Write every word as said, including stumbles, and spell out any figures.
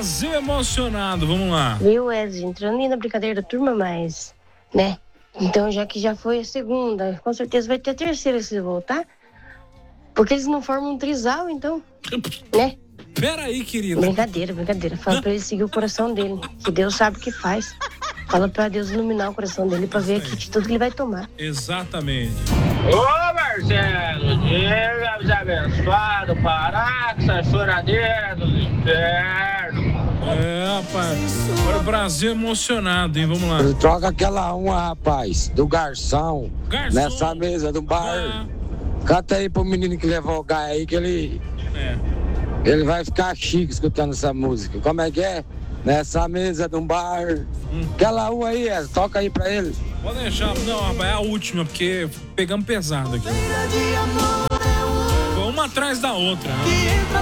Brasil emocionado, vamos lá. Viu, Wesley, entrando aí na brincadeira da turma, mas, né? Então, já que já foi a segunda, com certeza vai ter a terceira se voltar. Porque eles não formam um trisal, então, né? Peraí, querida. Brincadeira, brincadeira. Fala pra ele seguir o coração dele, que Deus sabe o que faz. Fala pra Deus iluminar o coração dele pra ver aqui de tudo que ele vai tomar. Exatamente. Ô Marcelo, Deus abençoado, parar com essa choradeira dos infernos. É, rapaz. Agora o Brasil emocionado, hein? Vamos lá. Troca aquela uma, rapaz, do garçom, Garçom. nessa mesa do bar. Ah. Canta aí pro menino que levou o gás aí, que ele, É. ele vai ficar chique escutando essa música. Como é que é? Nessa mesa de um bar. Hum. Aquela uma aí, é, toca aí pra ele. Pode deixar. Não, rapaz, é a última, porque pegamos pesado aqui. Foi uma atrás da outra. Né?